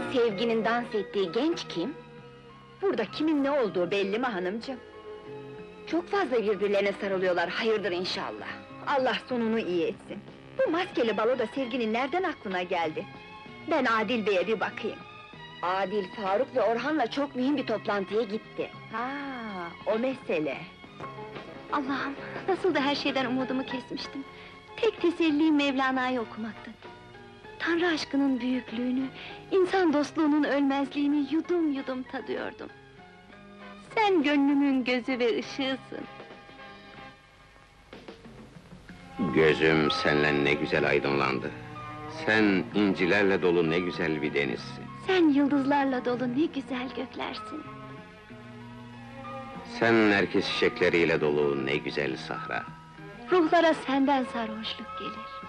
Sevginin dans ettiği genç kim? Burada kimin ne olduğu belli mi hanımcığım? Çok fazla birbirlerine sarılıyorlar, hayırdır inşallah. Allah sonunu iyi etsin. Bu maskeli balo da Sevgi'nin nereden aklına geldi? Ben Adil Bey'e bir bakayım. Adil, Faruk ve Orhan'la çok mühim bir toplantıya gitti. Ha, o mesele. Allah'ım, nasıl da her şeyden umudumu kesmiştim. Tek tesellim Mevlana'yı okumaktı. Tanrı aşkının büyüklüğünü, insan dostluğunun ölmezliğini yudum yudum tadıyordum. Sen gönlümün gözü ve ışığısın. Gözüm seninle ne güzel aydınlandı. Sen incilerle dolu ne güzel bir denizsin. Sen yıldızlarla dolu ne güzel göklersin. Sen nergis çiçekleriyle dolu ne güzel sahra. Ruhlara senden sarhoşluk gelir.